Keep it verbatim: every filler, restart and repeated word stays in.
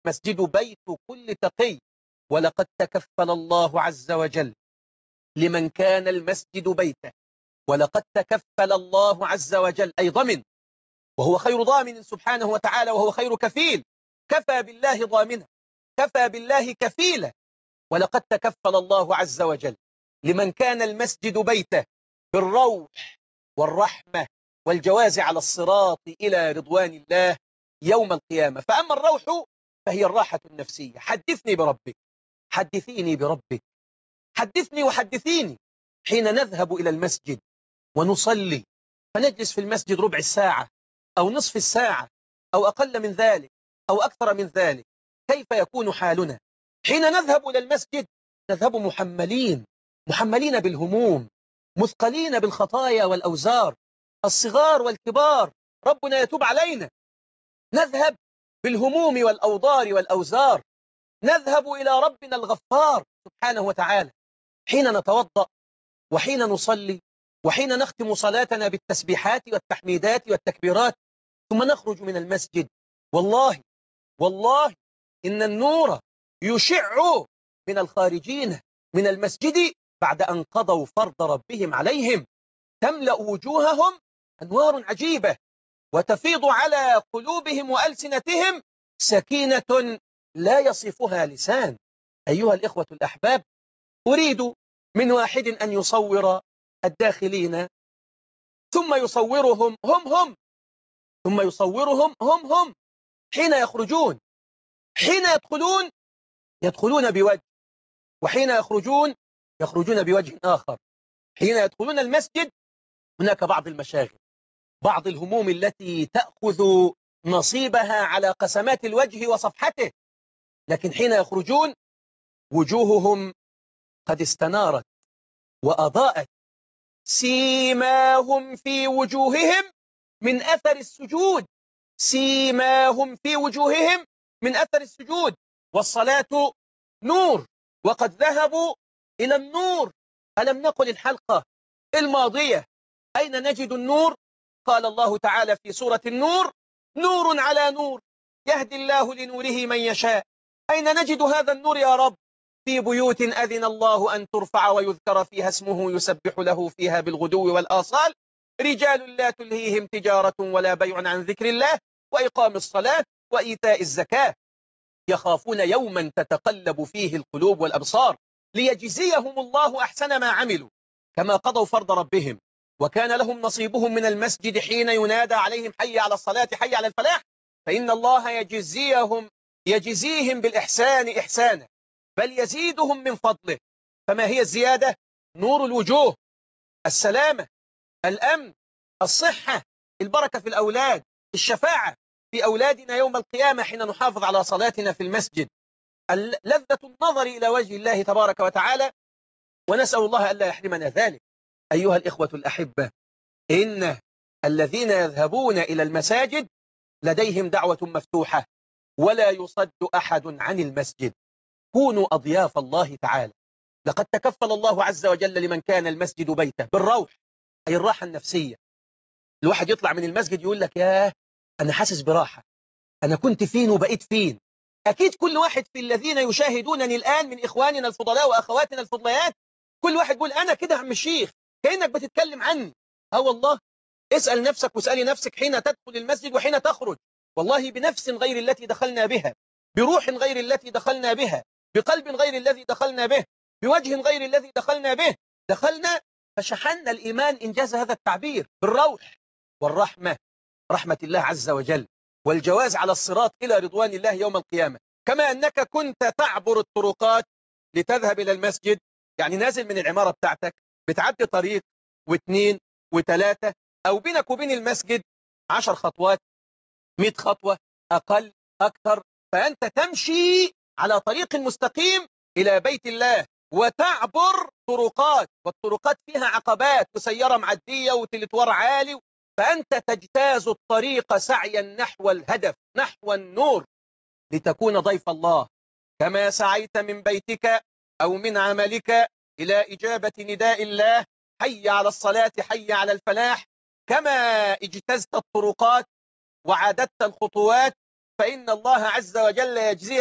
مسجد بيت كل تقي، ولقد تكفل الله عز وجل لمن كان المسجد بيته، ولقد تكفل الله عز وجل أي ضمن، وهو خير ضامن سبحانه وتعالى، وهو خير كفيل. كفى بالله ضامنا، كفى بالله كفيلا. ولقد تكفل الله عز وجل لمن كان المسجد بيته بالروح والرحمة والجواز على الصراط إلى رضوان الله يوم القيامة. فأما الروح فهي الراحة النفسية. حدثني بربك، حدثيني بربك، حدثني وحدثيني. حين نذهب إلى المسجد ونصلي، فنجلس في المسجد ربع الساعة أو نصف الساعة أو أقل من ذلك أو أكثر من ذلك، كيف يكون حالنا حين نذهب إلى المسجد؟ نذهب محملين، محملين بالهموم، مثقلين بالخطايا والأوزار، الصغار والكبار، ربنا يتوب علينا. نذهب بالهموم والأوضار والأوزار، نذهب إلى ربنا الغفار سبحانه وتعالى. حين نتوضأ وحين نصلي وحين نختم صلاتنا بالتسبيحات والتحميدات والتكبيرات، ثم نخرج من المسجد، والله والله إن النور يشع من الخارجين من المسجد بعد أن قضوا فرض ربهم عليهم، تملأ وجوههم أنوار عجيبة، وتفيض على قلوبهم وألسنتهم سكينة لا يصفها لسان. أيها الإخوة الأحباب، أريد من واحد أن يصور الداخلين، ثم يصورهم هم هم، ثم يصورهم هم هم حين يخرجون. حين يدخلون يدخلون بوجه، وحين يخرجون يخرجون بوجه آخر. حين يدخلون المسجد هناك بعض المشاغل، بعض الهموم التي تأخذ نصيبها على قسمات الوجه وصفحته، لكن حين يخرجون وجوههم قد استنارت وأضاءت، سيماهم في وجوههم من أثر السجود، سيماهم في وجوههم من أثر السجود. والصلاة نور، وقد ذهبوا إلى النور. ألم نقل الحلقة الماضية أين نجد النور؟ قال الله تعالى في سورة النور: نور على نور يهدي الله لنوره من يشاء. أين نجد هذا النور يا رب؟ في بيوت أذن الله أن ترفع ويذكر فيها اسمه يسبح له فيها بالغدو والآصال، رجال لا تلهيهم تجارة ولا بيع عن ذكر الله وإقام الصلاة وإيتاء الزكاة، يخافون يوما تتقلب فيه القلوب والأبصار، ليجزيهم الله أحسن ما عملوا كما قضوا فرض ربهم، وكان لهم نصيبهم من المسجد حين ينادى عليهم حي على الصلاة حي على الفلاح، فإن الله يجزيهم يجزيهم بالإحسان إحسانا، بل يزيدهم من فضله. فما هي الزيادة؟ نور الوجوه، السلامة، الأمن، الصحة، البركة في الأولاد، الشفاعة في أولادنا يوم القيامة حين نحافظ على صلاتنا في المسجد، لذة النظر إلى وجه الله تبارك وتعالى، ونسأل الله ألا يحرمنا ذلك. أيها الإخوة الأحبة، إن الذين يذهبون إلى المساجد لديهم دعوة مفتوحة، ولا يصد أحد عن المسجد. كونوا أضياف الله تعالى. لقد تكفل الله عز وجل لمن كان المسجد بيته بالروح، أي الراحة النفسية. الواحد يطلع من المسجد يقول لك: ياه، أنا حاسس براحة، أنا كنت فين وبقيت فين. أكيد كل واحد في الذين يشاهدونني الآن من إخواننا الفضلاء وأخواتنا الفضليات، كل واحد يقول: أنا كده عم الشيخ، كأنك بتتكلم عني. ها والله، اسأل نفسك واسألي نفسك حين تدخل المسجد وحين تخرج، والله بنفس غير التي دخلنا بها، بروح غير التي دخلنا بها، بقلب غير الذي دخلنا به، بوجه غير الذي دخلنا به. دخلنا فشحنا الإيمان، إنجاز هذا التعبير، بالروح والرحمة، رحمة الله عز وجل، والجواز على الصراط إلى رضوان الله يوم القيامة. كما أنك كنت تعبر الطرقات لتذهب إلى المسجد، يعني نازل من العمارة بتاعتك بتعدي طريق واثنين وثلاثة، أو بينك وبين المسجد عشر خطوات، مئة خطوة، أقل أكثر، فأنت تمشي على طريق مستقيم إلى بيت الله، وتعبر طرقات، والطرقات فيها عقبات وسيارة معدية وتلتوار عالي، فأنت تجتاز الطريق سعيا نحو الهدف، نحو النور، لتكون ضيف الله. كما سعيت من بيتك أو من عملك إلى إجابة نداء الله حي على الصلاة حي على الفلاح، كما اجتزت الطرقات وعددت الخطوات، فإن الله عز وجل يجزي